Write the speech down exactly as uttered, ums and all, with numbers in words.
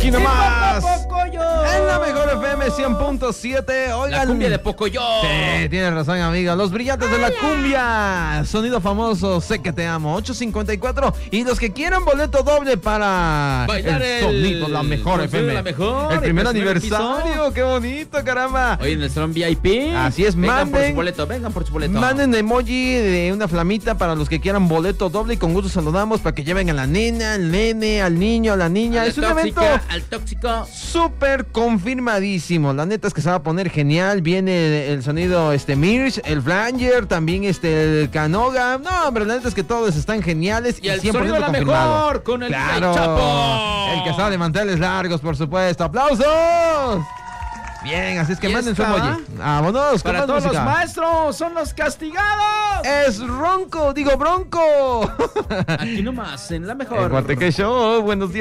Aquí nomás. Pocoyo. En la mejor F M cien punto siete. Oigan. La cumbia de Pocoyo. Sí, tienes razón, amiga. Los brillantes de la cumbia. Sonido famoso, sé que te amo. ocho cincuenta y cuatro. Y los que quieran boleto doble para bailar el el sonido, la mejor el F M. la mejor, el primer el aniversario. piso. Qué bonito, caramba. Oye, en el salón V I P. Así es, vengan manden. por su boleto, vengan por su boleto. Manden emoji de una flamita para los que quieran boleto doble y con gusto saludamos para que lleven a la nena, al nene, al niño, a la niña. A la Es un tóxica, evento al tóxico. súper confirmadísimo. La neta es que se va a poner genial. Viene el sonido este Mirch, el Flanger, también este el Canoga. No, pero la neta es que todos están geniales Y y el cien por ciento sonido la confirmado. mejor con el Claro. D J Chapo. El que está de manteles largos, por supuesto. ¡Aplausos! Bien, así es que Y manden su esta, emoji. Vámonos. Para con más todos música. los maestros, son los castigados. Es Ronco, digo Bronco. Aquí nomás, en la mejor. El Guateque Show, buenos días.